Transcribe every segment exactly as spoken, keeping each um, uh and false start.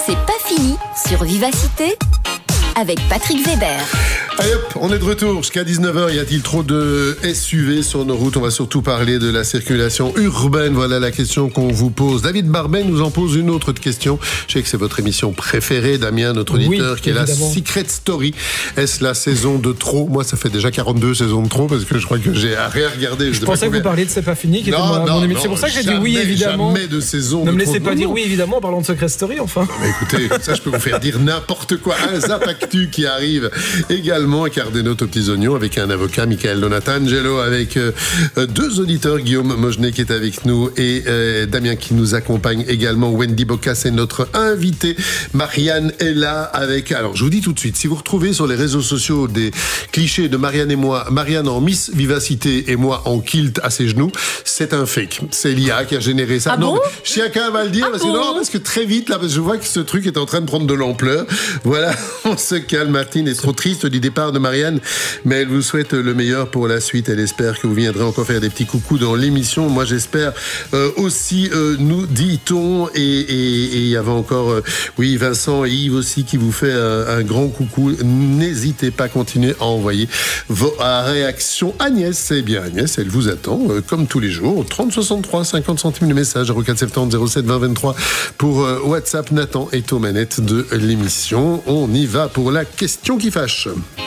C'est pas fini sur Vivacité avec Patrick Weber. Allez hop, on est de retour jusqu'à dix-neuf heures. Y a-t-il trop de S U V sur nos routes? On va surtout parler de la circulation urbaine. Voilà la question qu'on vous pose. David Barbet nous en pose une autre question. Je sais que c'est votre émission préférée, Damien, notre auditeur, oui, qui évidemment. Est la Secret Story. Est-ce la saison de trop? Moi, ça fait déjà quarante-deux saisons de trop parce que je crois que j'ai à rien regardé. Je, je pensais que vous parliez de C'est pas fini, qui non, était mon, non, mon émission. C'est pour ça que j'ai dit oui, évidemment. Jamais de saison. Ne de me laissez trop. pas non, dire non. oui, évidemment, en parlant de Secret Story, enfin. Non, mais écoutez, ça, je peux vous faire dire n'importe quoi. Un Zap Actu qui arrive également, car des notes aux petits oignons avec un avocat, Michael Donatangelo, avec euh, deux auditeurs, Guillaume Mogenet qui est avec nous et euh, Damien qui nous accompagne également. Wendy Bocas est notre invitée. Marianne est là avec... Alors, je vous dis tout de suite, si vous retrouvez sur les réseaux sociaux des clichés de Marianne et moi, Marianne en Miss Vivacité et moi en kilt à ses genoux, c'est un fake. C'est l'I A qui a généré ça. Ah non, bon chacun va le dire, ah parce, bon que non, parce que très vite, là, je vois que ce truc est en train de prendre de l'ampleur. Voilà, on se calme. Martine est trop triste du départ de Marianne, mais elle vous souhaite le meilleur pour la suite. Elle espère que vous viendrez encore faire des petits coucous dans l'émission. Moi, j'espère euh, aussi, euh, nous dit-on. Et il y avait encore, euh, oui, Vincent et Yves aussi qui vous fait euh, un grand coucou. N'hésitez pas à continuer à envoyer vos réactions. Agnès, eh bien, Agnès, elle vous attend, euh, comme tous les jours, trente soixante-trois, cinquante centimes le message, zéro quatre soixante-dix, zéro sept, vingt, vingt-trois pour euh, WhatsApp. Nathan est aux manettes de l'émission. On y va pour la question qui fâche.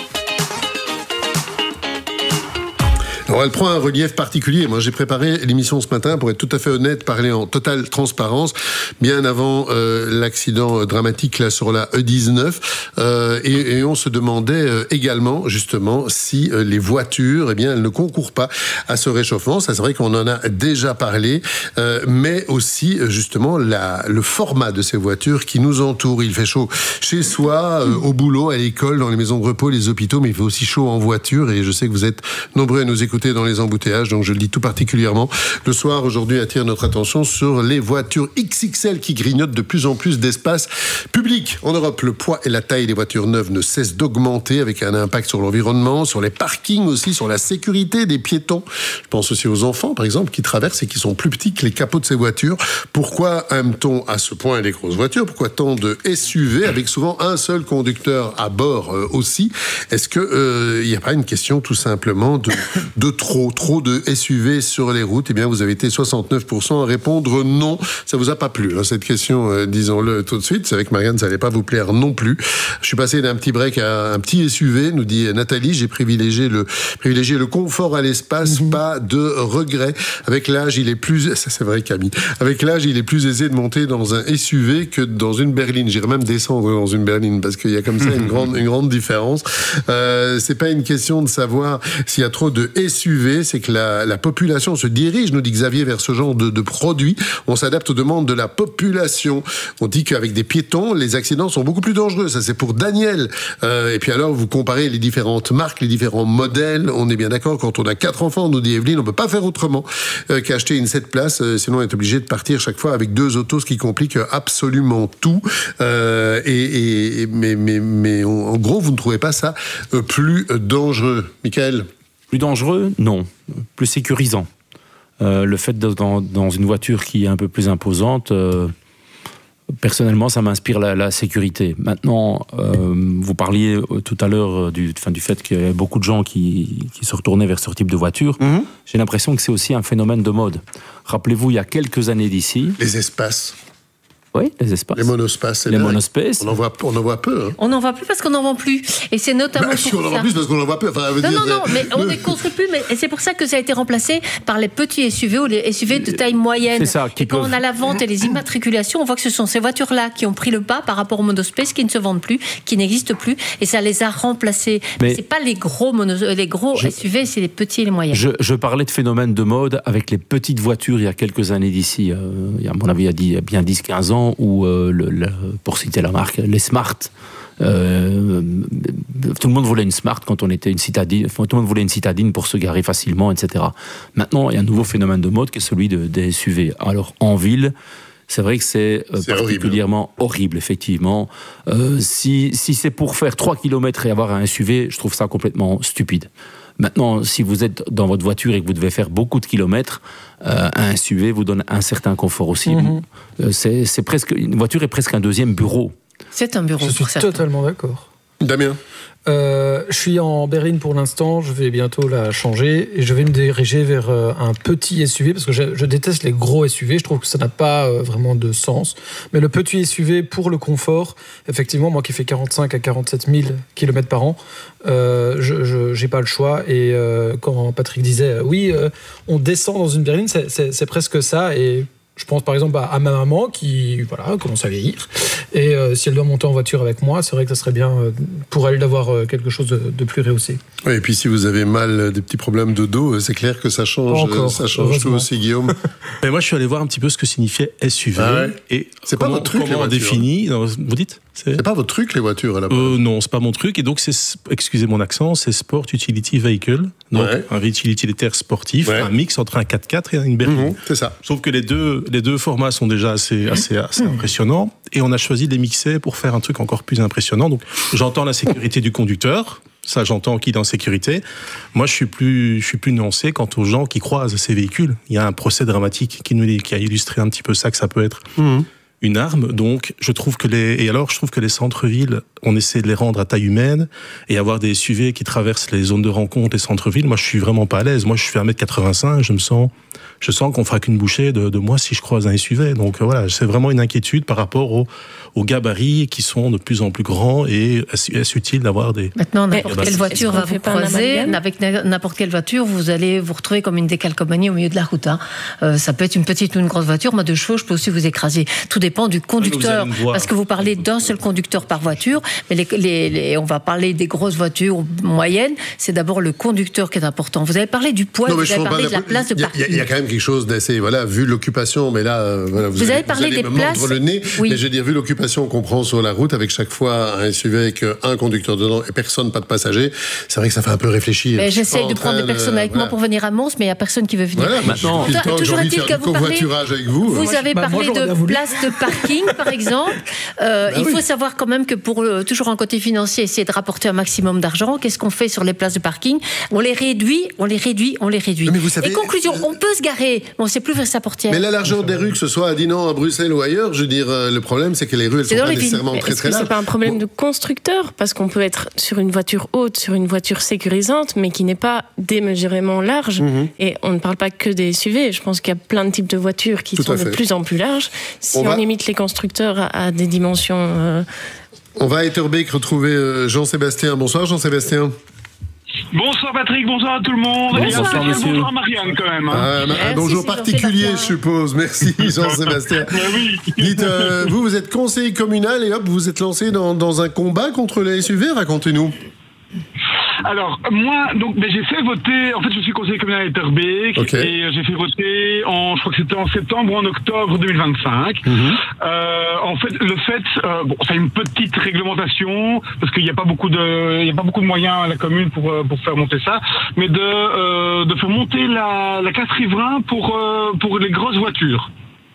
Alors, elle prend un relief particulier. Moi, j'ai préparé l'émission ce matin, pour être tout à fait honnête, parler en totale transparence, bien avant euh, l'accident dramatique là sur la E dix-neuf. Euh, et, et on se demandait euh, également, justement, si euh, les voitures, eh bien, elles ne concourent pas à ce réchauffement. Ça, c'est vrai qu'on en a déjà parlé, euh, mais aussi, justement, la, le format de ces voitures qui nous entourent. Il fait chaud chez soi, euh, au boulot, à l'école, dans les maisons de repos, les hôpitaux, mais il fait aussi chaud en voiture. Et je sais que vous êtes nombreux à nous écouter dans les embouteillages, donc je le dis tout particulièrement. Le soir, aujourd'hui, attire notre attention sur les voitures X X L qui grignotent de plus en plus d'espace public. En Europe, le poids et la taille des voitures neuves ne cessent d'augmenter avec un impact sur l'environnement, sur les parkings aussi, sur la sécurité des piétons. Je pense aussi aux enfants, par exemple, qui traversent et qui sont plus petits que les capots de ces voitures. Pourquoi aime-t-on à ce point les grosses voitures? Pourquoi tant de S U V avec souvent un seul conducteur à bord euh, aussi? Est-ce que euh, il n'y a pas une question tout simplement de, de trop, trop de S U V sur les routes? Eh bien, vous avez été soixante-neuf pour cent à répondre non. Ça vous a pas plu, hein, cette question, euh, disons-le tout de suite. C'est vrai que Marianne, ça allait pas vous plaire non plus. Je suis passé d'un petit break à un petit S U V, nous dit Nathalie. J'ai privilégié le, privilégié le confort à l'espace, mmh. pas de regret. Avec l'âge, il est plus, ça c'est vrai Camille, avec l'âge, il est plus aisé de monter dans un S U V que dans une berline. J'irais même descendre dans une berline parce qu'il y a comme ça une grande, une grande différence. Euh, c'est pas une question de savoir s'il y a trop de S U V, c'est que la, la population se dirige, nous dit Xavier, vers ce genre de, de produits. On s'adapte aux demandes de la population. On dit qu'avec des piétons, les accidents sont beaucoup plus dangereux. Ça, c'est pour Daniel. Euh, et puis alors, vous comparez les différentes marques, les différents modèles. On est bien d'accord, quand on a quatre enfants, nous dit Evelyne, on peut pas faire autrement euh, qu'acheter une sept places. Euh, sinon, on est obligé de partir chaque fois avec deux autos, ce qui complique absolument tout. Euh, et, et, mais, mais, mais en gros, vous ne trouvez pas ça euh, plus dangereux, Michael? Plus dangereux, non. Plus sécurisant. Euh, le fait d'être dans, dans une voiture qui est un peu plus imposante, euh, personnellement, ça m'inspire la, la sécurité. Maintenant, euh, vous parliez tout à l'heure du, enfin, du fait qu'il y avait beaucoup de gens qui, qui se retournaient vers ce type de voiture. Mmh. J'ai l'impression que c'est aussi un phénomène de mode. Rappelez-vous, il y a quelques années d'ici... Les espaces. Oui, les espaces. Les monospaces. Les monospaces. On en voit, on en voit peu. Hein. On n'en voit plus parce qu'on n'en vend plus. Et c'est notamment bah, pour si ça. On en vend plus parce qu'on en voit peu. Enfin, non, dire, non, non, mais on ne construit plus. Mais c'est pour ça que ça a été remplacé par les petits S U V ou les S U V de taille moyenne. C'est ça. Et quand peuvent... on a la vente et les immatriculations, on voit que ce sont ces voitures-là qui ont pris le pas par rapport aux monospaces qui ne se vendent plus, qui n'existent plus. Et ça les a remplacés. Mais c'est pas les gros, monos, les gros je... S U V, c'est les petits et les moyens. Je, je parlais de phénomène de mode avec les petites voitures il y a quelques années d'ici. Euh, il y a, à mon avis, il y a bien dix quinze ans où, euh, le, le, pour citer la marque, les Smart. Euh, tout le monde voulait une Smart quand on était une citadine. Tout le monde voulait une citadine pour se garer facilement, et cetera. Maintenant, il y a un nouveau phénomène de mode qui est celui de, des S U V. Alors, en ville, c'est vrai que c'est, euh, c'est particulièrement horrible, horrible effectivement. Euh, si, si c'est pour faire trois kilomètres et avoir un S U V, je trouve ça complètement stupide. Maintenant, si vous êtes dans votre voiture et que vous devez faire beaucoup de kilomètres, euh, un S U V vous donne un certain confort aussi. Mm-hmm. Euh, c'est, c'est presque, une voiture est presque un deuxième bureau. C'est un bureau. Je suis totalement d'accord. Damien. Euh, je suis en berline pour l'instant, je vais bientôt la changer et je vais me diriger vers euh, un petit S U V parce que je, je déteste les gros S U V, je trouve que ça n'a pas euh, vraiment de sens. Mais le petit S U V pour le confort, effectivement, moi qui fais quarante-cinq à quarante-sept mille kilomètres par an, euh, je n'ai pas le choix. Et euh, quand Patrick disait euh, oui, euh, on descend dans une berline, c'est, c'est, c'est presque ça. Et je pense par exemple à ma maman qui voilà, commence à vieillir. Et euh, si elle doit monter en voiture avec moi, c'est vrai que ça serait bien euh, pour elle d'avoir euh, quelque chose de, de plus rehaussé. Oui, et puis si vous avez mal, des petits problèmes de dos, c'est clair que ça change, encore, ça change tout aussi, Guillaume. Mais moi, je suis allé voir un petit peu ce que signifiait S U V. Ah ouais. Et c'est comment, pas votre truc, comment on définit. Non, vous dites c'est... c'est pas votre truc, les voitures, à la base. Euh, non, c'est pas mon truc. Et donc, c'est, excusez mon accent, c'est Sport Utility Vehicle. Donc, ouais. un véhicule utilitaire sportif, ouais. un mix entre un quatre-quatre et une berline. Mmh, c'est ça. Sauf que les deux, les deux formats sont déjà assez, assez, assez mmh. impressionnants. Et on a choisi de les mixer pour faire un truc encore plus impressionnant. Donc, j'entends la sécurité du conducteur. Ça, j'entends qu'il est en sécurité. Moi, je suis plus, je suis plus nuancé quant aux gens qui croisent ces véhicules. Il y a un procès dramatique qui nous, qui a illustré un petit peu ça, que ça peut être mmh. une arme. Donc, je trouve que les, et alors, je trouve que les centres-villes, on essaie de les rendre à taille humaine et avoir des S U V qui traversent les zones de rencontre, les centres-villes. Moi, je suis vraiment pas à l'aise. Moi, je fais un mètre quatre-vingt-cinq, je me sens, je sens qu'on fera qu'une bouchée de, de moi si je croise un S U V. Donc, voilà, c'est vraiment une inquiétude par rapport au, aux gabarits qui sont de plus en plus grands et est-ce utile d'avoir des... Maintenant, n'importe quelle voiture va vous croiser, avec n'importe quelle voiture, vous allez vous retrouver comme une décalcomanie au milieu de la route. Hein. Euh, ça peut être une petite ou une grosse voiture, moi, deux chevaux, je peux aussi vous écraser. Tout dépend du conducteur, parce que vous parlez d'un seul conducteur par voiture, mais les, les, les, on va parler des grosses voitures moyennes, c'est d'abord le conducteur qui est important. Vous avez parlé du poids, non, vous avez parlé de la, la place de parking. Il y, y a quand même quelque chose d'assez, voilà, vu l'occupation, mais là, euh, voilà, vous, vous allez, avez parlé vous allez des me places. mordre le nez, oui. mais je veux dire, vu l'occupation qu'on prend sur la route, avec chaque fois un S U V avec un conducteur dedans et personne, pas de passager, c'est vrai que ça fait un peu réfléchir. Mais j'essaye de prendre des personnes avec voilà. moi pour venir à Mons, mais il n'y a personne qui veut venir. Voilà, maintenant, Toujours, toujours est-il que vous parlez, avec vous, vous moi, avez bah, parlé moi, de places de parking, par exemple. Euh, bah, il faut oui. savoir quand même que pour euh, toujours un côté financier, essayer de rapporter un maximum d'argent, qu'est-ce qu'on fait sur les places de parking ? On les réduit, on les réduit, on les réduit. Mais vous savez, et conclusion, on peut se garer, mais on ne sait plus vers sa portière. Mais la largeur des rues, que ce soit à Dinan, à Bruxelles ou ailleurs, je veux dire, euh, le problème, c'est que les rues, elles sont pas nécessairement villes. très Est-ce très larges. C'est pas un problème de constructeur, parce qu'on peut être sur une voiture haute, sur une voiture sécurisante, mais qui n'est pas démesurément large. Mm-hmm. Et on ne parle pas que des S U V. Je pense qu'il y a plein de types de voitures qui Tout sont de plus en plus larges. Si on, on va... limite les constructeurs à, à des dimensions... Euh... On va à Etterbeek retrouver euh, Jean-Sébastien. Bonsoir Jean-Sébastien. Bonsoir Patrick, bonsoir à tout le monde. Bonsoir, bonsoir monsieur. Bonjour à Marianne quand même. Hein. Ah, un Merci, bonjour particulier, je suppose. Merci Jean-Sébastien. oui. Dites, euh, vous, vous êtes conseiller communal et hop, vous êtes lancé dans, dans un combat contre les S U V. Racontez-nous. Alors, moi, donc, ben, j'ai fait voter, en fait, je suis conseiller communal à Etterbeek, okay. et j'ai fait voter en, je crois que c'était en septembre ou en octobre deux mille vingt-cinq. Mm-hmm. Euh, en fait, le fait, euh, bon, c'est une petite réglementation, parce qu'il n'y a pas beaucoup de, il y a pas beaucoup de moyens à la commune pour, pour faire monter ça, mais de, euh, de faire monter la, la classe riverain pour, euh, pour les grosses voitures.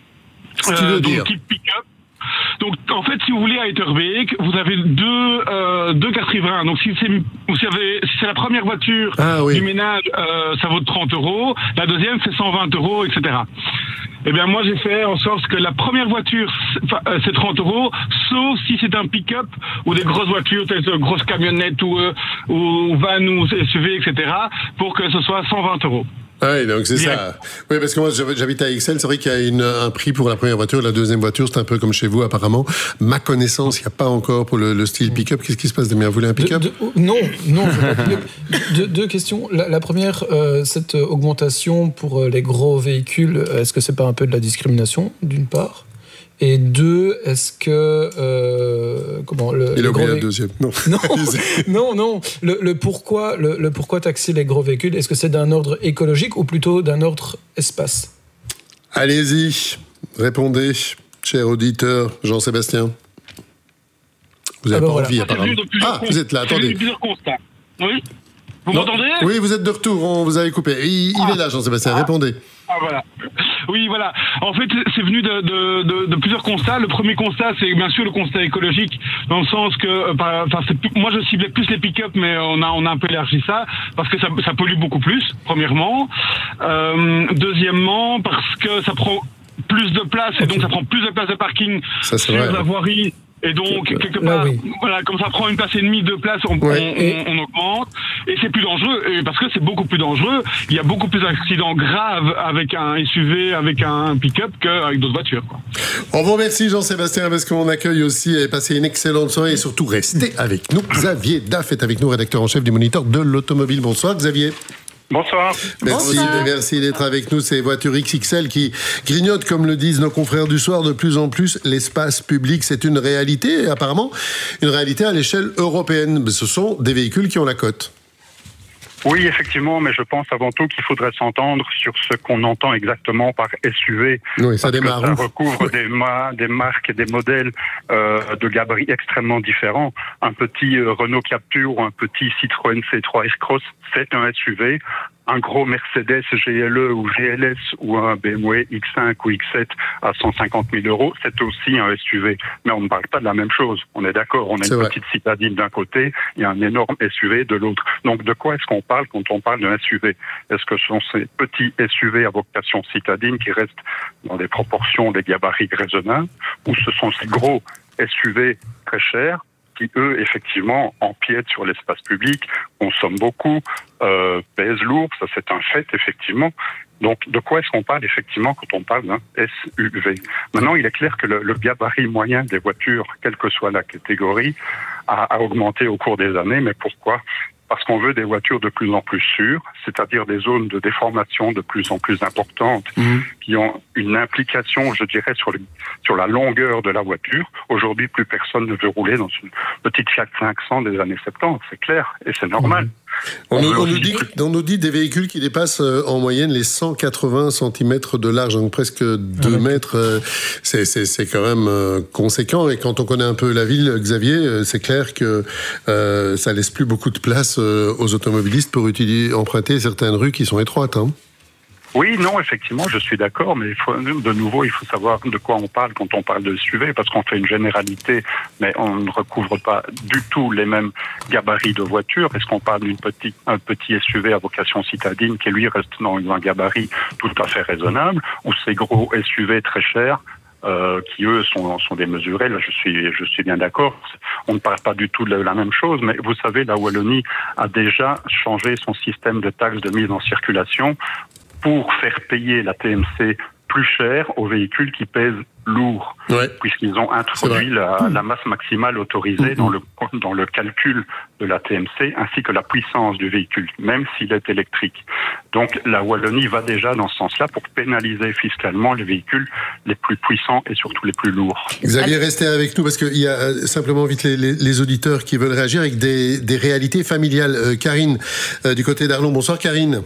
Ce qui veut euh, dire. Donc, type pick-up. Donc, en fait, si vous voulez, à Etterbeek, vous avez deux, euh, deux cartes riverains. Donc, si c'est, si avez, si c'est la première voiture ah, oui. du ménage, euh, ça vaut trente euros. La deuxième, c'est cent vingt euros, et cetera. Eh bien, moi, j'ai fait en sorte que la première voiture, c'est trente euros, sauf si c'est un pick-up ou des grosses voitures, telles que grosses camionnettes ou, euh, ou van ou S U V, et cetera, pour que ce soit cent vingt euros. Ah oui, donc c'est Bien. ça. Oui, parce que moi, j'habite à Ixelles. C'est vrai qu'il y a une, un prix pour la première voiture. La deuxième voiture, c'est un peu comme chez vous, apparemment. Ma connaissance, il n'y a pas encore pour le, le style pick-up. Qu'est-ce qui se passe, Damien ? Vous voulez un pick-up ? de, de, Non, non. deux, deux questions. La, la première, euh, cette augmentation pour les gros véhicules, est-ce que c'est pas un peu de la discrimination, d'une part ? Et deux, est-ce que euh, comment le il a oublié la deuxième. Non, non, non, non. Le, le pourquoi, le, le pourquoi taxer les gros véhicules ? Est-ce que c'est d'un ordre écologique ou plutôt d'un ordre espace ? Allez-y, répondez, cher auditeur Jean-Sébastien. Vous n'avez ah ben pas voilà. envie, apparemment. Ah, vous êtes là. Attendez. Plusieurs constats. Oui. Vous non. m'entendez? Oui, vous êtes de retour, on vous avait coupé. Il, ah. il est là, Jean-Sébastien, ah. répondez. Ah voilà. Oui, voilà. En fait, c'est venu de, de, de, de plusieurs constats. Le premier constat, c'est bien sûr le constat écologique, dans le sens que, enfin, c'est, moi je ciblais plus les pick-up, mais on a, on a un peu élargi ça, parce que ça, ça pollue beaucoup plus, premièrement. Euh, deuxièmement, parce que ça prend plus de place, et donc ça prend plus de place de parking ça, sur vrai, la voirie. Et donc, quelque part, oui. voilà, comme ça prend une place et demie, deux places, on, ouais. on, on, on augmente. Et c'est plus dangereux, et parce que c'est beaucoup plus dangereux. Il y a beaucoup plus d'accidents graves avec un S U V, avec un pick-up qu'avec d'autres voitures, quoi. On vous remercie, Jean-Sébastien, parce qu'on accueille aussi et passez une excellente soirée et surtout restez avec nous. Xavier Daff est avec nous, rédacteur en chef du Moniteur de l'Automobile. Bonsoir, Xavier. Bonsoir. Merci, Bonsoir. merci d'être avec nous. Ces voitures X X L qui grignotent, comme le disent nos confrères du soir, de plus en plus l'espace public. C'est une réalité, et apparemment, une réalité à l'échelle européenne. Ce sont des véhicules qui ont la cote. Oui, effectivement, mais je pense avant tout qu'il faudrait s'entendre sur ce qu'on entend exactement par S U V. Oui, ça démarre. Ça recouvre oui. des, ma- des marques et des modèles euh, de gabarit extrêmement différents. Un petit euh, Renault Captur ou un petit Citroën C trois S-Cross, c'est un S U V. Un gros Mercedes G L E ou G L S ou un B M W X cinq ou X sept à cent cinquante mille euros, c'est aussi un S U V. Mais on ne parle pas de la même chose. On est d'accord, on a c'est une vrai. petite citadine d'un côté, il y a un énorme S U V de l'autre. Donc de quoi est-ce qu'on parle quand on parle d'un S U V? Est-ce que ce sont ces petits S U V à vocation citadine qui restent dans des proportions, des gabarits raisonnables, ou ce sont ces gros S U V très chers qui, eux, effectivement, empiètent sur l'espace public, consomment beaucoup, euh, pèsent lourd, ça c'est un fait, effectivement. Donc, de quoi est-ce qu'on parle, effectivement, quand on parle d'un S U V? Maintenant, il est clair que le, le gabarit moyen des voitures, quelle que soit la catégorie, a, a augmenté au cours des années. Mais pourquoi? Parce qu'on veut des voitures de plus en plus sûres, c'est-à-dire des zones de déformation de plus en plus importantes, mmh. qui ont une implication, je dirais, sur, le, sur la longueur de la voiture. Aujourd'hui, plus personne ne veut rouler dans une petite Fiat cinq cents des années soixante-dix, c'est clair, et c'est normal. Mmh. On, on, nous, on, nous dit, on nous dit des véhicules qui dépassent euh, en moyenne les cent quatre-vingts centimètres de large, donc presque deux ah, mètres. Euh, c'est, c'est, c'est quand même euh, conséquent. Et quand on connaît un peu la ville, Xavier, euh, c'est clair que euh, ça laisse plus beaucoup de place euh, aux automobilistes pour utiliser, emprunter certaines rues qui sont étroites. Hein. Oui, non, effectivement, je suis d'accord, mais il faut, de nouveau, il faut savoir de quoi on parle quand on parle de S U V, parce qu'on fait une généralité, mais on ne recouvre pas du tout les mêmes gabarits de voiture. Est-ce qu'on parle d'un petit, un petit S U V à vocation citadine qui, lui, reste dans un gabarit tout à fait raisonnable, ou ces gros S U V très chers Euh, qui eux sont, sont démesurés. Là, je suis, je suis bien d'accord. On ne parle pas du tout de la même chose, mais vous savez, la Wallonie a déjà changé son système de taxes de mise en circulation pour faire payer la T M C plus cher aux véhicules qui pèsent lourd, ouais. puisqu'ils ont introduit la, la masse maximale autorisée mmh. dans le dans le calcul de la T M C, ainsi que la puissance du véhicule, même s'il est électrique. Donc la Wallonie va déjà dans ce sens-là pour pénaliser fiscalement les véhicules les plus puissants et surtout les plus lourds. Xavier, restez avec nous parce qu'il y a simplement vite les, les, les auditeurs qui veulent réagir avec des, des réalités familiales. Euh, Karine, euh, du côté d'Arlon. Bonsoir Karine.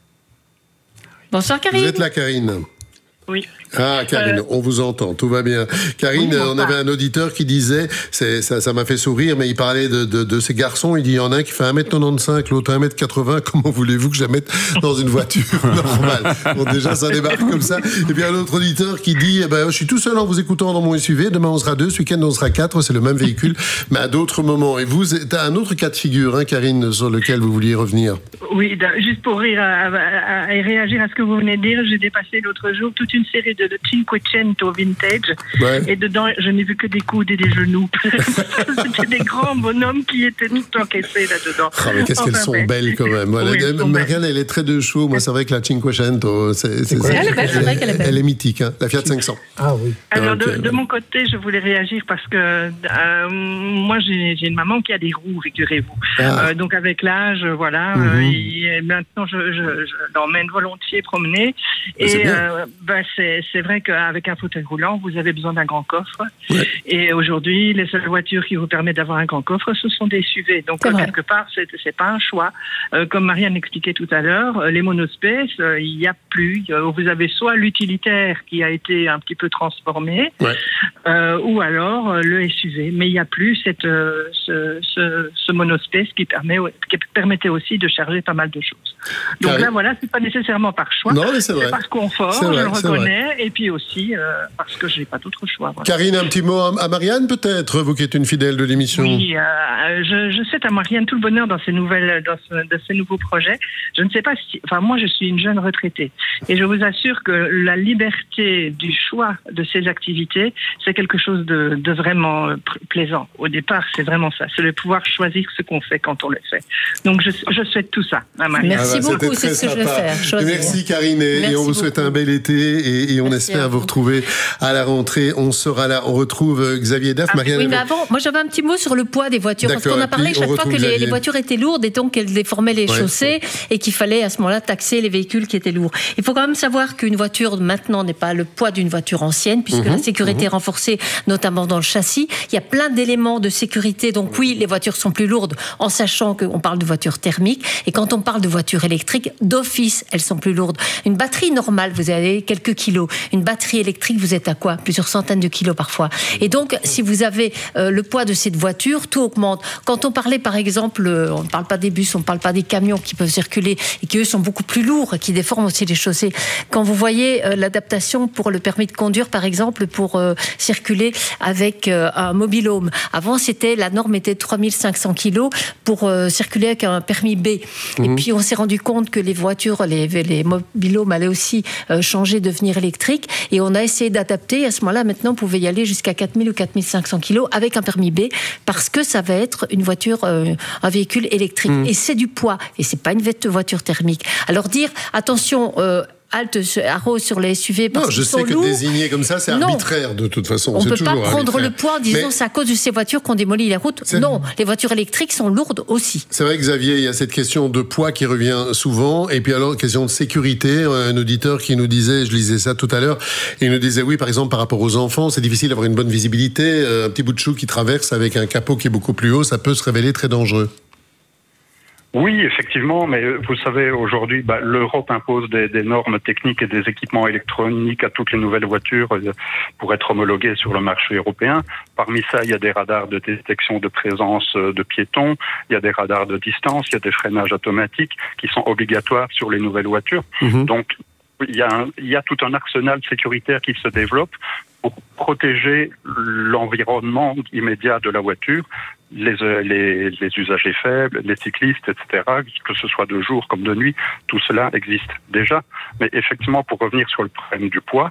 Bonsoir Karine. Vous êtes là Karine? Oui. Ah, Karine, euh... on vous entend, tout va bien. Karine, oui, on avait un auditeur qui disait, c'est, ça, ça m'a fait sourire, mais il parlait de, de, de ces garçons, il dit, il y en a un qui fait un mètre quatre-vingt-quinze, l'autre un mètre quatre-vingts, comment voulez-vous que je la mette dans une voiture normale? Bon, déjà, ça démarre comme ça. Et puis un autre auditeur qui dit, eh ben, je suis tout seul en vous écoutant dans mon S U V, demain on sera deux, ce week-end on sera quatre, c'est le même véhicule, mais à d'autres moments. Et vous, c'est un autre cas de figure, hein, Karine, sur lequel vous vouliez revenir. Oui, juste pour rire à, à, à réagir à ce que vous venez de dire, j'ai dépassé l'autre jour toute une série de, de Cinquecento vintage, ouais. et dedans je n'ai vu que des coudes et des genoux. C'était des grands bonhommes qui étaient tout encaissés là-dedans. Oh, mais qu'est-ce enfin, qu'elles sont mais... belles quand même. Voilà. Oui, Marianne, elle est très de chevaux. Moi, c'est vrai que la Cinquecento, c'est, c'est, c'est, elle, est belle, c'est vrai qu'elle est belle. Elle est mythique, hein, la Fiat cinq cents. Ah oui. Alors de, de mon côté, je voulais réagir parce que euh, moi, j'ai, j'ai une maman qui a des roues, figurez-vous. Ah. Euh, donc avec l'âge, voilà, mm-hmm. euh, et maintenant je, je, je l'emmène volontiers promener. Et euh, bah, c'est, c'est vrai qu'avec un fauteuil roulant, vous avez besoin d'un grand coffre. Ouais. Et aujourd'hui, les seules voitures qui vous permettent d'avoir un grand coffre, ce sont des S U V. Donc, euh, quelque part, c'est, c'est pas un choix. Euh, comme Marianne expliquait tout à l'heure, euh, les monospaces, euh, il n'y a plus. Euh, vous avez soit l'utilitaire qui a été un petit peu transformé, ouais. euh, ou alors euh, le S U V. Mais il n'y a plus cette, euh, ce, ce, ce monospace qui, permet, qui permettait aussi de charger pas mal de choses. Donc Carré. Là, voilà, c'est pas nécessairement par choix. Non, mais c'est, c'est par confort, c'est vrai, je le reconnais, et puis aussi euh, parce que je n'ai pas d'autre choix. Voilà. Karine, un petit mot à Marianne, peut-être, vous qui êtes une fidèle de l'émission. Oui, euh, je, je souhaite à Marianne tout le bonheur dans ces nouvelles, dans, ce, dans ces nouveaux projets. Je ne sais pas si, enfin, moi, je suis une jeune retraitée, et je vous assure que la liberté du choix de ces activités, c'est quelque chose de, de vraiment plaisant. Au départ, c'est vraiment ça, c'est le pouvoir choisir ce qu'on fait quand on le fait. Donc, je, je souhaite tout ça à Marianne. Merci ah bah, beaucoup, c'est ce que je vais faire. Choisir. Merci Karine, et, et on vous beaucoup. souhaite un bel été, et, et on Merci espère vous retrouver à la rentrée. On sera là, on retrouve Xavier Daff, ah, Marianne. Oui, mais avant, moi j'avais un petit mot sur le poids des voitures, D'accord, parce qu'on a parlé chaque fois que les, les voitures étaient lourdes et donc qu'elles déformaient les ouais, chaussées faut... et qu'il fallait à ce moment-là taxer les véhicules qui étaient lourds. Il faut quand même savoir qu'une voiture maintenant n'est pas le poids d'une voiture ancienne, puisque mmh, la sécurité mmh. est renforcée, notamment dans le châssis. Il y a plein d'éléments de sécurité, donc oui, les voitures sont plus lourdes, en sachant qu'on parle de voitures thermiques, et quand on parle de voitures électriques, d'office, elles sont plus lourdes. Une batterie normale, vous avez quelques kilos. Une batterie électrique, vous êtes à quoi ? Plusieurs centaines de kilos parfois. Et donc, si vous avez euh, le poids de cette voiture, tout augmente. Quand on parlait, par exemple, euh, on ne parle pas des bus, on ne parle pas des camions qui peuvent circuler et qui, eux, sont beaucoup plus lourds, qui déforment aussi les chaussées. Quand vous voyez euh, l'adaptation pour le permis de conduire, par exemple, pour euh, circuler avec euh, un mobil-home. Avant, c'était, la norme était de trois mille cinq cents kilos pour euh, circuler avec un permis B. Mmh. Et puis, on s'est rendu compte que les voitures, les, les mobil-homes allaient aussi euh, changer, devenir électriques. Et on a essayé d'adapter. À ce moment-là, maintenant, vous pouvez y aller jusqu'à quatre mille ou quatre mille cinq cents kilos avec un permis B, parce que ça va être une voiture, euh, un véhicule électrique. Mmh. Et c'est du poids. Et c'est pas une voiture thermique. Alors dire, attention, euh, halte arrose sur les S U V parce non, qu'ils sont lourds. Je sais que désigner comme ça, c'est non. arbitraire de toute façon. On ne peut pas prendre arbitraire. le poids en disant c'est à cause de ces voitures qu'on démolit les routes. C'est... Non, les voitures électriques sont lourdes aussi. C'est vrai, Xavier, il y a cette question de poids qui revient souvent. Et puis alors, question de sécurité. Un auditeur qui nous disait, je lisais ça tout à l'heure, il nous disait oui, par exemple, par rapport aux enfants, c'est difficile d'avoir une bonne visibilité. Un petit bout de chou qui traverse avec un capot qui est beaucoup plus haut, ça peut se révéler très dangereux. Oui, effectivement, mais vous savez, aujourd'hui, bah, l'Europe impose des, des normes techniques et des équipements électroniques à toutes les nouvelles voitures pour être homologuées sur le marché européen. Parmi ça, il y a des radars de détection de présence de piétons, il y a des radars de distance, il y a des freinages automatiques qui sont obligatoires sur les nouvelles voitures. Mmh. Donc, il y a un, il y a tout un arsenal sécuritaire qui se développe pour protéger l'environnement immédiat de la voiture, les, les, les usagers faibles, les cyclistes, et cetera, que ce soit de jour comme de nuit, tout cela existe déjà. Mais effectivement, pour revenir sur le problème du poids,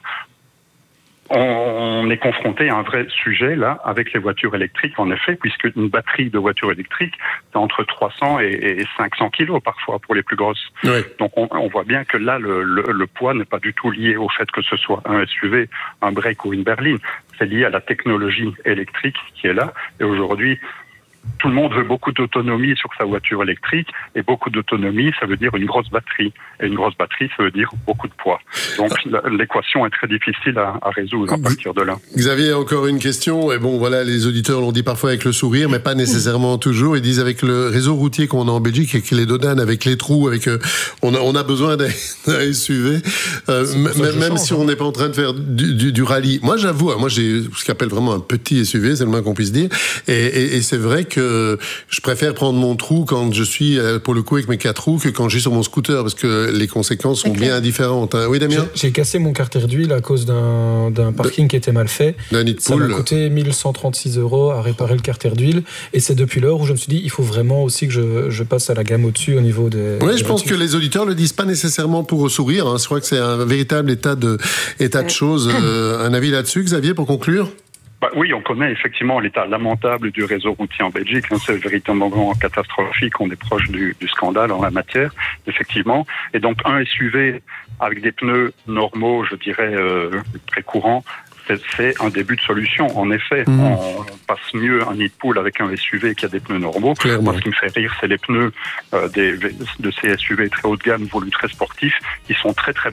on est confronté à un vrai sujet là avec les voitures électriques, en effet, puisque une batterie de voiture électrique, c'est entre trois cents et cinq cents kilos parfois pour les plus grosses. Oui. Donc on, on voit bien que là, le, le, le poids n'est pas du tout lié au fait que ce soit un S U V, un break ou une berline. C'est lié à la technologie électrique qui est là. Et aujourd'hui, tout le monde veut beaucoup d'autonomie sur sa voiture électrique, et beaucoup d'autonomie, ça veut dire une grosse batterie. Et une grosse batterie, ça veut dire beaucoup de poids. Donc l'équation est très difficile à, à résoudre à partir de là. Xavier, encore une question. Et bon, voilà, les auditeurs l'ont dit parfois avec le sourire, mais pas nécessairement toujours. Ils disent avec le réseau routier qu'on a en Belgique, avec les dodanes, avec les trous, avec euh, on, a, on a besoin d'un, d'un S U V, euh, m- même si on n'est pas en train de faire du, du, du rallye. Moi, j'avoue, moi j'ai ce qu'on appelle vraiment un petit S U V, c'est le moins qu'on puisse dire. Et, et, et c'est vrai que que je préfère prendre mon trou quand je suis, pour le coup, avec mes quatre roues que quand je suis sur mon scooter, parce que les conséquences sont okay. bien différentes. Hein. Oui, Damien ? J'ai, j'ai cassé mon carter d'huile à cause d'un, d'un parking de, qui était mal fait. D'un nid de Ça poule. m'a coûté mille cent trente-six euros à réparer le carter d'huile. Et c'est depuis l'heure où je me suis dit, il faut vraiment aussi que je, je passe à la gamme au-dessus au niveau des... Oui, des je pense voitures. que les auditeurs ne le disent pas nécessairement pour sourire. Hein. Je crois que c'est un véritable état de, état de choses. Euh, un avis là-dessus, Xavier, pour conclure ? Bah oui, on connaît effectivement l'état lamentable du réseau routier en Belgique. C'est véritablement catastrophique. On est proche du, du scandale en la matière, effectivement. Et donc, un S U V avec des pneus normaux, je dirais, euh, très courants, c'est, c'est un début de solution. En effet, mmh. on, on passe mieux un nid de poule avec un S U V qui a des pneus normaux. Clairement. Moi, ce qui me fait rire, c'est les pneus euh, des, de ces S U V très haut de gamme, voulus très sportifs, qui sont très très bas.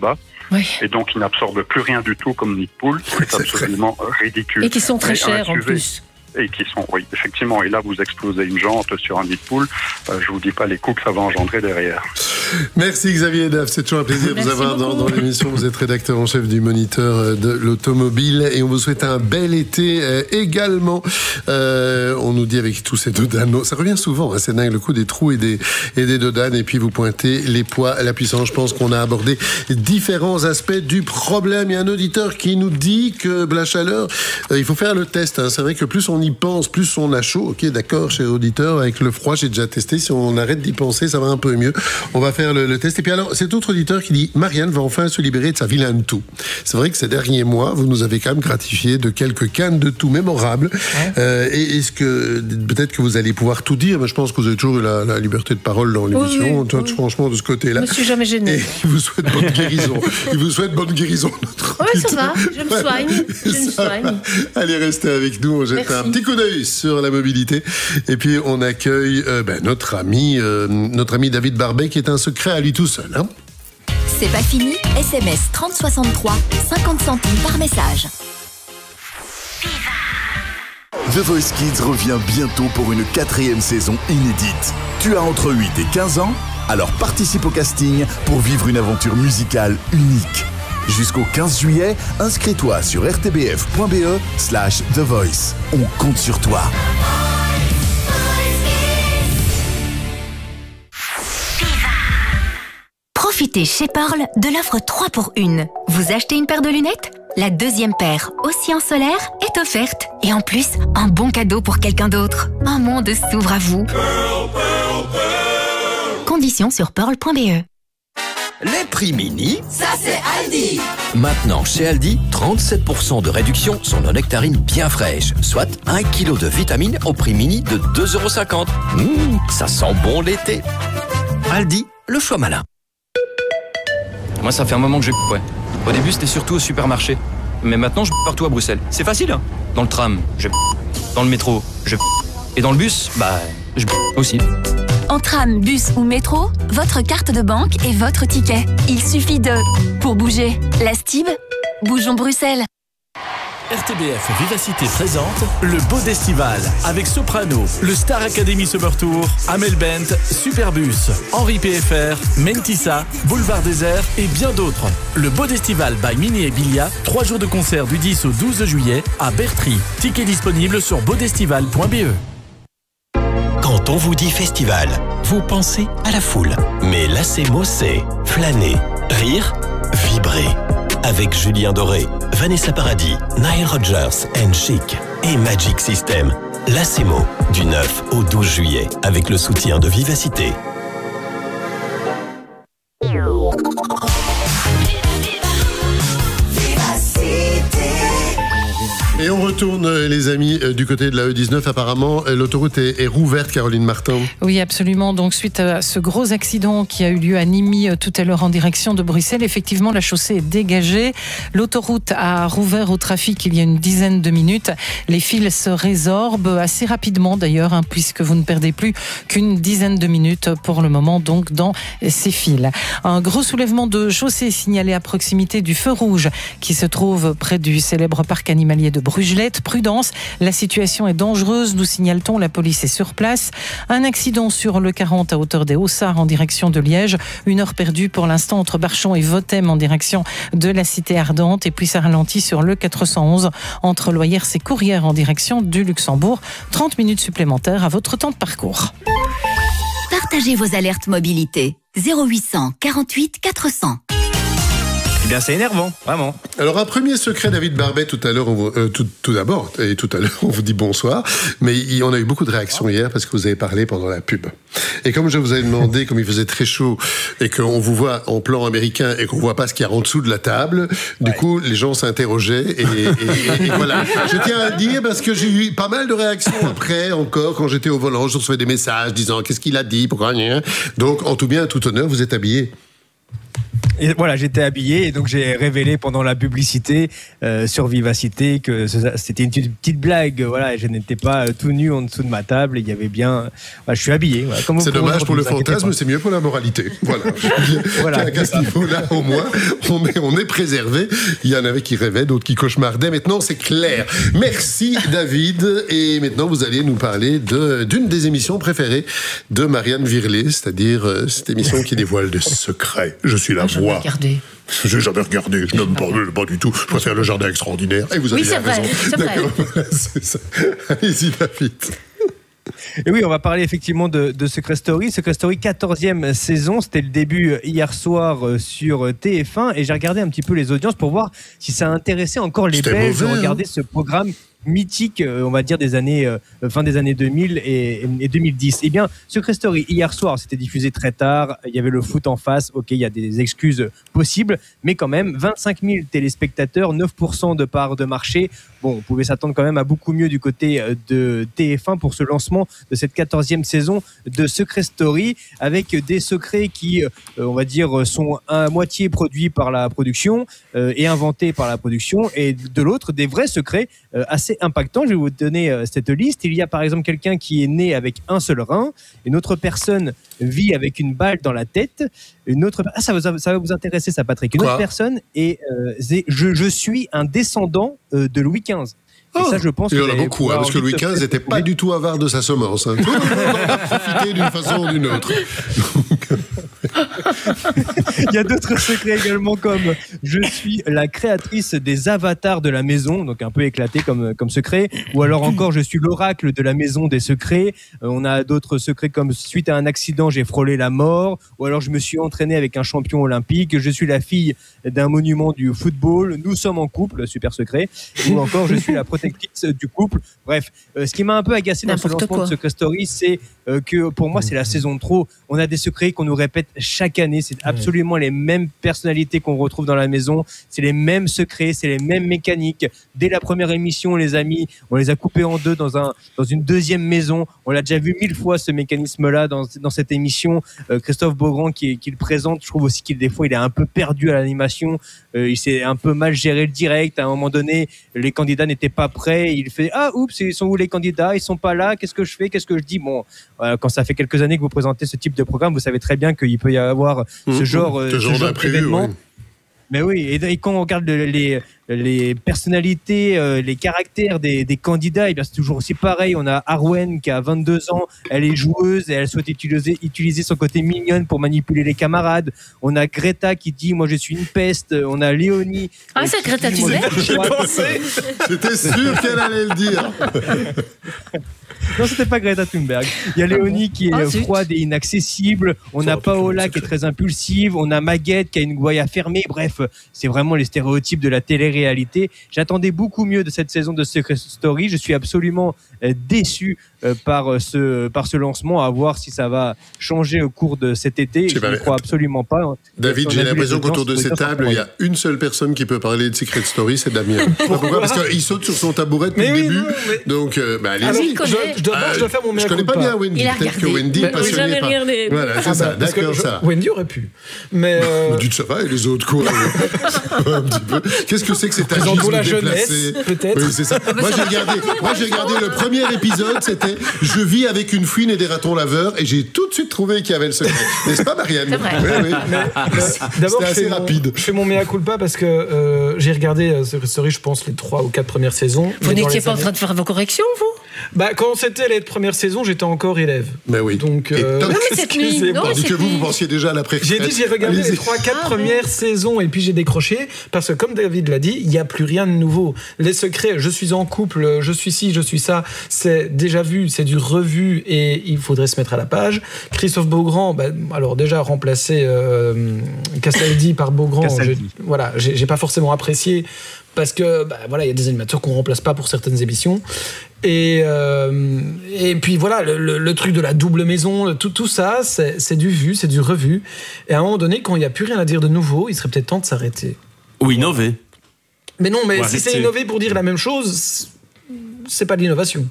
Oui. Et donc, ils n'absorbent plus rien du tout comme nid de poule. C'est absolument ridicule. Et qui sont très chers en plus. Et qui sont, oui, effectivement. Et là, vous explosez une jante sur un nid de poule. Euh, je vous dis pas les coûts que ça va engendrer derrière. Merci Xavier Dave, c'est toujours un plaisir de vous avoir dans, dans l'émission. Vous êtes rédacteur en chef du Moniteur de l'automobile et on vous souhaite un bel été euh, également. Euh, on nous dit avec tous ces dodanes, ça revient souvent, hein, c'est dingue, le coup des trous et des, et des dodanes, et puis vous pointez les poids, la puissance. Je pense qu'on a abordé différents aspects du problème. Il y a un auditeur qui nous dit que la chaleur, euh, il faut faire le test. Hein. C'est vrai que plus on y pense, plus on a chaud. Ok, d'accord, cher auditeur, avec le froid, j'ai déjà testé. Si on arrête d'y penser, ça va un peu mieux. On va faire le, le test. Et puis alors, cet autre auditeur qui dit, Marianne va enfin se libérer de sa vilaine toux. C'est vrai que ces derniers mois, vous nous avez quand même gratifié de quelques cannes de toux mémorables. Ouais. Euh, et est-ce que, peut-être que vous allez pouvoir tout dire, mais je pense que vous avez toujours eu la, la liberté de parole dans l'émission. Oui, oui, oui. Franchement, de ce côté-là. Je me suis jamais gêné. Et il vous souhaite bonne guérison. Il vous souhaite bonne guérison. Oui, ça va. Je me soigne. Je me soigne. Allez, restez avec nous. On jette un petit coup d'œil sur la mobilité. Et puis, on accueille euh, ben, notre ami, euh, notre ami David Barbet, qui est un secret à lui tout seul. Hein. C'est pas fini. S M S trente soixante-trois, cinquante centimes par message. The Voice Kids revient bientôt pour une quatrième saison inédite. Tu as entre huit et quinze ans? Alors participe au casting pour vivre une aventure musicale unique. Jusqu'au quinze juillet, inscris-toi sur rtbf.be slash The Voice. On compte sur toi. Profitez chez Pearl de l'offre trois pour un. Vous achetez une paire de lunettes? La deuxième paire, aussi en solaire, est offerte. Et en plus, un bon cadeau pour quelqu'un d'autre. Un monde s'ouvre à vous. Pearl, Pearl, Pearl. Conditions sur pearl point b e. Les prix mini, ça c'est Aldi. Maintenant chez Aldi, trente-sept pour cent de réduction sur nos nectarines bien fraîches, soit un kilo de vitamines au prix mini de deux euros cinquante. Mmh, ça sent bon l'été. Aldi, le choix malin. Moi ça fait un moment que je ouais. Au début c'était surtout au supermarché. Mais maintenant je partout à Bruxelles. C'est facile hein. Dans le tram, je dans le métro, je et dans le bus, bah je aussi. En tram, bus ou métro, votre carte de banque est votre ticket. Il suffit de... Pour bouger, la Stib, bougeons Bruxelles. R T B F Vivacité présente le Bodestival avec Soprano, le Star Academy Summer Tour, Amel Bent, Superbus, Henri P F R, Mentissa, Boulevard Désert et bien d'autres. Le Bodestival by Mini et Bilia, trois jours de concert du dix au douze juillet à Bertry. Ticket disponible sur bodestival point b e. Quand on vous dit festival, vous pensez à la foule. Mais l'Acemo, c'est flâner, rire, vibrer. Avec Julien Doré, Vanessa Paradis, Nile Rodgers and Chic et Magic System. L'Acemo, du neuf au douze juillet, avec le soutien de Vivacité. Et on retourne, les amis, du côté de la E dix-neuf. Apparemment, l'autoroute est, est rouverte, Caroline Martin. Oui, absolument. Donc, suite à ce gros accident qui a eu lieu à Nimy tout à l'heure en direction de Bruxelles, effectivement, la chaussée est dégagée. L'autoroute a rouvert au trafic il y a une dizaine de minutes. Les fils se résorbent assez rapidement, d'ailleurs, hein, puisque vous ne perdez plus qu'une dizaine de minutes pour le moment, donc, dans ces fils. Un gros soulèvement de chaussée signalé à proximité du feu rouge qui se trouve près du célèbre parc animalier de Brugelette. Prudence, la situation est dangereuse, nous signale-t-on, la police est sur place. Un accident sur le quarante à hauteur des Haussards en direction de Liège. Une heure perdue pour l'instant entre Barchon et Votem en direction de la Cité Ardente. Et puis ça ralentit sur le quatre cent onze entre Loyers et Courrières en direction du Luxembourg. trente minutes supplémentaires à votre temps de parcours. Partagez vos alertes mobilité. zéro huit cent quarante-huit quatre cents. Eh bien, c'est énervant, vraiment. Alors, un premier secret, David Barbet, tout à l'heure, on vous, euh, tout, tout d'abord, et tout à l'heure, on vous dit bonsoir, mais il, on a eu beaucoup de réactions hier parce que vous avez parlé pendant la pub. Et comme je vous avais demandé, comme il faisait très chaud, et qu'on vous voit en plan américain, et qu'on voit pas ce qu'il y a en dessous de la table, du ouais. coup, les gens s'interrogeaient, et, et, et, et voilà. Je tiens à le dire parce que j'ai eu pas mal de réactions après, encore, quand j'étais au volant, je recevais des messages disant, qu'est-ce qu'il a dit, pourquoi, rien. Donc, en tout bien, tout honneur, vous êtes habillé. Et voilà, j'étais habillé et donc j'ai révélé pendant la publicité euh, sur Vivacité que c'était une petite blague. Voilà, je n'étais pas tout nu en dessous de ma table. Il y avait bien. Voilà, je suis habillé. Voilà, comme c'est dommage pour le fantasme, c'est mieux pour la moralité. Voilà. voilà à ce niveau-là, au moins, on est, on est préservé. Il y en avait qui rêvaient, d'autres qui cauchemardaient. Maintenant, c'est clair. Merci David. Et maintenant, vous allez nous parler de, d'une des émissions préférées de Marianne Virlet, c'est-à-dire euh, cette émission qui dévoile des secrets. Je suis la voix. Regardez. J'ai jamais regardé, je n'aime pas, pas du tout. Je préfère le jardin extraordinaire. Et vous avez oui, c'est raison. vrai, c'est D'accord, voilà, c'est ça. Allez-y, David. Et oui, on va parler effectivement de, de Secret Story. Secret Story, quatorzième saison. C'était le début hier soir sur T F un. Et j'ai regardé un petit peu les audiences pour voir si ça intéressait encore les C'était Belges de regarder hein. ce programme mythique, on va dire, des années, euh, fin des années deux mille et, et deux mille dix. Eh bien, Secret Story, hier soir, c'était diffusé très tard. Il y avait le foot en face. Ok, il y a des excuses possibles, mais quand même, vingt-cinq mille téléspectateurs, neuf pour cent de part de marché. Bon, on pouvait s'attendre quand même à beaucoup mieux du côté de T F un pour ce lancement de cette quatorzième saison de Secret Story, avec des secrets qui, euh, on va dire, sont à moitié produits par la production euh, et inventés par la production, et de l'autre, des vrais secrets euh, assez impactants. Je vais vous donner euh, cette liste. Il y a par exemple quelqu'un qui est né avec un seul rein, une autre personne vit avec une balle dans la tête, une autre ah, ça, va, ça va vous intéresser ça, Patrick. Une Quoi autre personne est, euh, est je, je suis un descendant euh, de Louis quinze. Et oh, ça, je pense il y en a beaucoup, hein, parce que Louis quinze n'était pas du tout avare de sa semence. Hein. Tout le monde en a profité d'une façon ou d'une autre. Il y a d'autres secrets également, comme je suis la créatrice des avatars de la maison, donc un peu éclaté comme, comme secret, ou alors encore je suis l'oracle de la maison des secrets. Euh, on a d'autres secrets comme suite à un accident j'ai frôlé la mort, ou alors je me suis entraîné avec un champion olympique, je suis la fille d'un monument du football, nous sommes en couple, super secret, ou encore je suis la protectrice du couple. Bref, euh, ce qui m'a un peu agacé dans N'importe ce lancement quoi. de Secret Story, c'est euh, que pour moi c'est la saison de trop. On a des secrets qu'on nous répète chaque année, c'est absolument les mêmes personnalités qu'on retrouve dans la maison, c'est les mêmes secrets, c'est les mêmes mécaniques. Dès la première émission, les amis, on les a coupés en deux dans, un, dans une deuxième maison. On l'a déjà vu mille fois, ce mécanisme-là, dans, dans cette émission. Euh, Christophe Beaugrand qui, qui le présente, je trouve aussi qu'il des fois il est un peu perdu à l'animation, euh, il s'est un peu mal géré le direct. À un moment donné, les candidats n'étaient pas prêts, il fait ah oups, ils sont où les candidats, ils sont pas là, qu'est-ce que je fais, qu'est-ce que je dis. Bon, euh, quand ça fait quelques années que vous présentez ce type de programme, vous savez très bien qu'il peut y avoir ce mmh, genre, ce genre, genre d'événement. Oui. Mais oui, et, et quand on regarde le, les, les personnalités, euh, les caractères des, des candidats, et bien c'est toujours aussi pareil. On a Arwen qui a vingt-deux ans, elle est joueuse et elle souhaite utiliser, utiliser son côté mignonne pour manipuler les camarades. On a Greta qui dit moi je suis une peste. On a Léonie. Ah, c'est Greta Thunberg. J'ai pensé. J'étais sûr qu'elle allait le dire. Non, c'était pas Greta Thunberg. Il y a Léonie qui est oh, froide et inaccessible. On a Paola qui est très impulsive. On a Maguette qui a une gouaille fermée. Bref, c'est vraiment les stéréotypes de la télé-réalité. J'attendais beaucoup mieux de cette saison de Secret Story. Je suis absolument déçu par ce, par ce lancement. À voir si ça va changer au cours de cet été. Je ne crois absolument pas. David, j'ai l'impression qu'autour de cette table, il y a une seule personne qui peut parler de Secret Story, c'est Damien. Pourquoi ? Parce qu'il saute sur son tabouret depuis le début. Mais... Donc, euh, bah, allez-y. Je dois, euh, je dois faire mon mea culpa. Je connais pas bien Wendy. Peut-être que Wendy est passionnée par... Voilà, c'est ah ça. Bah, d'accord, ça. Wendy aurait pu. Mais euh... tu ça va et les autres quoi. Un petit peu. Qu'est-ce que c'est que cet agisme pour la déplacé? Jeunesse, peut-être. Oui, c'est ça. Moi, j'ai regardé. Moi, j'ai regardé le premier épisode. C'était je vis avec une fouine et des ratons laveurs, et j'ai tout de suite trouvé qu'il y avait le secret. N'est-ce pas, Marianne? C'est vrai. Oui, oui. D'abord, c'était assez rapide. Je fais mon mea culpa parce que euh, j'ai regardé euh, Secret Story, je pense, les trois ou quatre premières saisons. Vous n'étiez pas en train de faire vos corrections, vous? Bah, quand c'était les premières saisons, j'étais encore élève. Mais oui. Donc, euh, non, mais cette nuit. Non, mais que vous, vous pensiez déjà à la pré-retraite. J'ai dit, j'ai regardé Allez-y. les trois, quatre ah, premières oui. saisons et puis j'ai décroché parce que, comme David l'a dit, il n'y a plus rien de nouveau. Les secrets, je suis en couple, je suis ci, je suis ça, c'est déjà vu, c'est du revu et il faudrait se mettre à la page. Christophe Beaugrand, bah, alors déjà remplacé euh, Castaldi par Beaugrand, j'ai, voilà, j'ai, j'ai pas forcément apprécié. Parce que bah, voilà, il y a des animateurs qu'on remplace pas pour certaines émissions. Et, euh, et puis voilà, le, le, le truc de la double maison, tout, tout ça, c'est, c'est du vu, c'est du revu. Et à un moment donné, quand il n'y a plus rien à dire de nouveau, il serait peut-être temps de s'arrêter. Ou innover. Mais non, mais ouais, si c'est innover pour dire la même chose, c'est pas de l'innovation.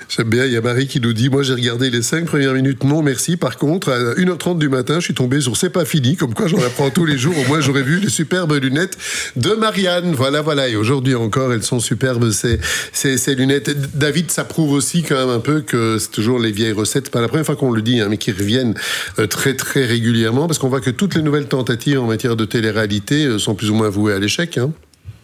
J'aime bien, il y a Marie qui nous dit, moi j'ai regardé les cinq premières minutes, non merci. Par contre, à une heure trente du matin, je suis tombé sur C'est pas fini, comme quoi j'en apprends tous les jours. Au moins j'aurais vu les superbes lunettes de Marianne. Voilà, voilà. Et aujourd'hui encore, elles sont superbes, ces, ces, ces lunettes. David, ça prouve aussi quand même un peu que c'est toujours les vieilles recettes. C'est pas la première fois qu'on le dit, hein, mais qui reviennent euh, très très régulièrement, parce qu'on voit que toutes les nouvelles tentatives en matière de télé-réalité euh, sont plus ou moins vouées à l'échec. Hein.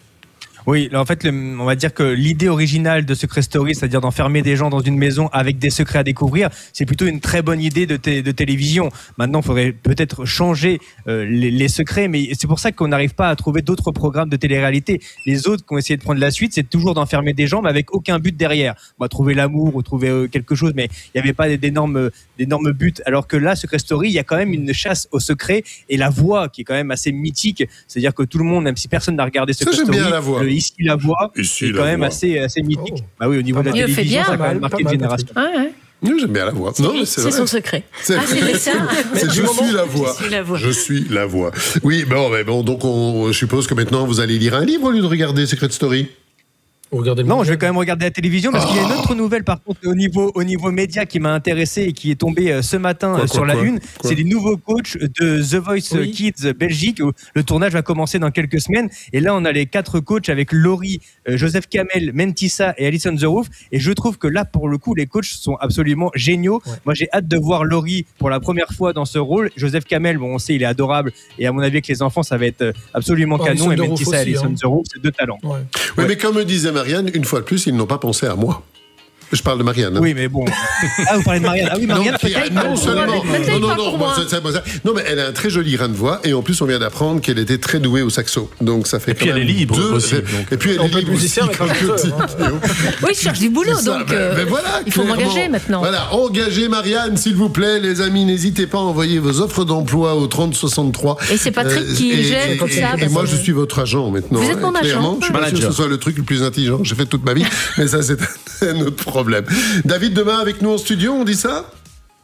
Oui, là, en fait, le, on va dire que l'idée originale de Secret Story, c'est-à-dire d'enfermer des gens dans une maison avec des secrets à découvrir, c'est plutôt une très bonne idée de, té- de télévision. Maintenant, il faudrait peut-être changer euh, les, les secrets, mais c'est pour ça qu'on n'arrive pas à trouver d'autres programmes de télé-réalité. Les autres qui ont essayé de prendre la suite, c'est toujours d'enfermer des gens, mais avec aucun but derrière. On va trouver l'amour ou trouver euh, quelque chose, mais il n'y avait pas d'énormes, d'énormes buts. Alors que là, Secret Story, il y a quand même une chasse au secret et la voix qui est quand même assez mythique. C'est-à-dire que tout le monde, même si personne n'a regardé Secret ça, Story, j'aime bien la voix. Le Ici la voix, Ici, c'est la quand même voix. assez, assez mythique. Oh. Bah oui, au niveau de la Il le fait télévision, bien. ça a quand même Pas marqué mal, une génération. Ouais, ouais. Oui, j'aime bien la voix. C'est, non, c'est, c'est, c'est vrai. son secret. C'est, ah, c'est ça. c'est je suis la voix. Je suis la voix. Je suis la voix. Oui, bon, mais bon, donc on, je suppose que maintenant vous allez lire un livre au lieu de regarder Secret Story. Regardez le Non, mondial. je vais quand même regarder la télévision parce qu'il y a une autre nouvelle par contre au niveau au niveau média qui m'a intéressé et qui est tombée euh, ce matin Quoi, euh, quoi, sur la quoi une. Quoi C'est les nouveaux coachs de The Voice Oui. Kids Belgique. Où le tournage va commencer dans quelques semaines et là on a les quatre coachs avec Laurie, euh, Joseph Kamel, Mentissa et Alison The Roof. Et je trouve que là pour le coup les coachs sont absolument géniaux. Ouais. Moi j'ai hâte de voir Laurie pour la première fois dans ce rôle. Joseph Kamel, bon on sait il est adorable et à mon avis avec les enfants ça va être euh, absolument Oh, canon. Alison Et The Roof Mentissa et aussi, Alison hein. The Roof, c'est deux talents. Ouais. Oui, mais comme me disait Marianne, une fois de plus, ils n'ont pas pensé à moi. Je parle de Marianne. Hein. Oui, mais bon. Ah, vous parlez de Marianne. Ah oui, Marianne, non, peut-être. non seulement. Ne Non, taille non, pas non, pour moi, moi. c'est- c'est- c'est- non, mais elle a un très joli grain de voix et en plus, on vient d'apprendre qu'elle était très douée au saxo. Donc ça fait Et quand puis elle même est libre deux- aussi, donc. Et puis elle On est peut être libre aussi, musicien avec comme un le dit chanteur, Théo. Oui, je cherche du boulot, C'est ça, donc ben- euh, ben voilà, il faut clairement. m'engager maintenant. Voilà, engagez Marianne, s'il vous plaît, les amis. N'hésitez pas à envoyer vos offres d'emploi au trente soixante-trois. Et c'est Patrick qui et, gère et- tout et- ça, Et parce moi, que- je suis votre agent maintenant. Vous êtes mon hein, clairement. agent. Je suis pas sûr que ce soit le truc le plus intelligent que j'ai fait toute ma vie, mais ça, c'est un autre problème. David, demain avec nous en studio, on dit ça ?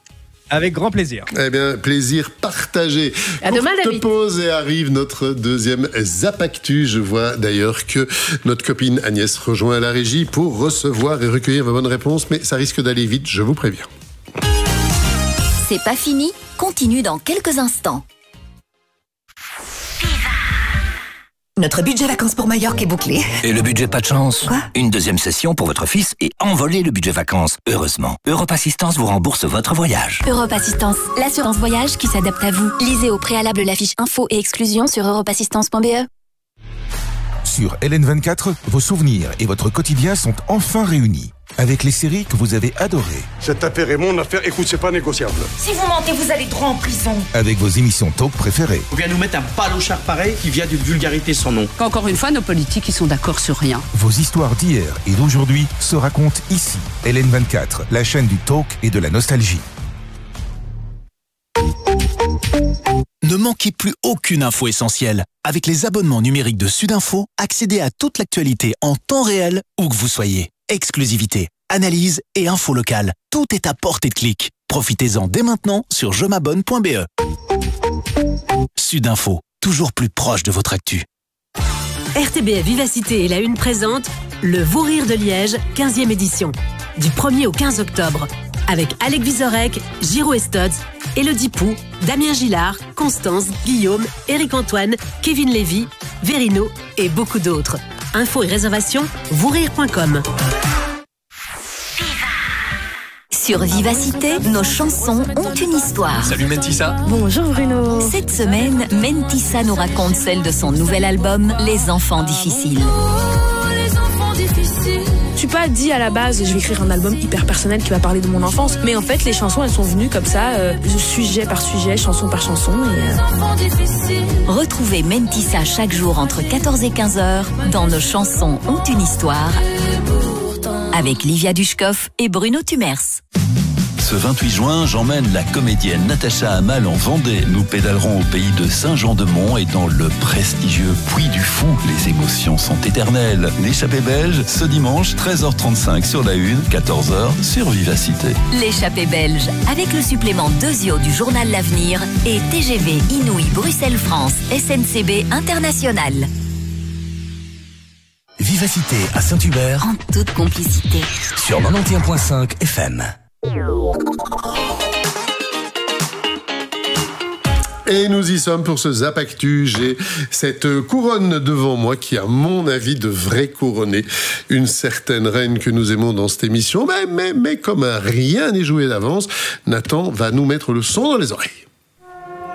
Avec grand plaisir. Eh bien, plaisir partagé. À demain, Courte David. pause et arrive notre deuxième Zapactu. Je vois d'ailleurs que notre copine Agnès rejoint la régie pour recevoir et recueillir vos bonnes réponses, mais ça risque d'aller vite, je vous préviens. C'est pas fini, continue dans quelques instants. Notre budget vacances pour Majorque est bouclé. Et le budget pas de chance? Quoi? Une deuxième session pour votre fils et envoler le budget vacances. Heureusement, Europe Assistance vous rembourse votre voyage. Europe Assistance, l'assurance voyage qui s'adapte à vous. Lisez au préalable la fiche info et exclusion sur europe assistance point b e. Sur L N vingt-quatre, vos souvenirs et votre quotidien sont enfin réunis. Avec les séries que vous avez adorées. Cette affaire est mon affaire, écoute, c'est pas négociable. Si vous mentez, vous allez droit en prison. Avec vos émissions talk préférées. On vient nous mettre un palochard pareil qui vient d'une vulgarité sans nom. Qu'encore une fois, nos politiques, ils sont d'accord sur rien. Vos histoires d'hier et d'aujourd'hui se racontent ici. L N vingt-quatre, la chaîne du talk et de la nostalgie. Ne manquez plus aucune info essentielle. Avec les abonnements numériques de Sudinfo, accédez à toute l'actualité en temps réel, où que vous soyez. Exclusivité, analyse et info locale. Tout est à portée de clic. Profitez-en dès maintenant sur je m'abonne point b e. Sudinfo, toujours plus proche de votre actu. R T B F Vivacité et la Une présente le Vous Rire de Liège, quinzième édition. Du premier au quinze octobre. Avec Alec Vizorek, Giro Estods, Elodie Pou, Damien Gillard, Constance, Guillaume, Éric Antoine, Kevin Lévy, Verino et beaucoup d'autres. Infos et réservations, vous rire point com. Sur Vivacité, nos chansons ont une histoire. Salut Mentissa. Bonjour Bruno. Cette semaine, Mentissa nous raconte celle de son nouvel album, Les Enfants Difficiles. Je suis pas dit à la base, je vais écrire un album hyper personnel qui va parler de mon enfance, mais en fait les chansons elles sont venues comme ça, euh, sujet par sujet, chanson par chanson. Et, euh... Retrouvez Mentissa chaque jour entre quatorze et quinze heures dans Nos chansons ont une histoire avec Livia Dushkov et Bruno Tumers. Ce vingt-huit juin, j'emmène la comédienne Natacha Hamal en Vendée. Nous pédalerons au pays de Saint-Jean-de-Mont et dans le prestigieux Puy du Fou. Les émotions sont éternelles. L'échappée belge, ce dimanche, treize heures trente-cinq sur la Une, quatorze heures sur Vivacité. L'échappée belge, avec le supplément Dezio du journal L'Avenir et T G V Inouï Bruxelles-France, S N C B International. Vive Vivacité à Saint-Hubert. En toute complicité. Sur quatre-vingt-onze virgule cinq F M. Et nous y sommes pour ce Zap Actu. J'ai cette couronne devant moi qui, à mon avis, devrait couronner une certaine reine que nous aimons dans cette émission. Mais, mais, mais comme rien n'est joué d'avance, Nathan va nous mettre le son dans les oreilles.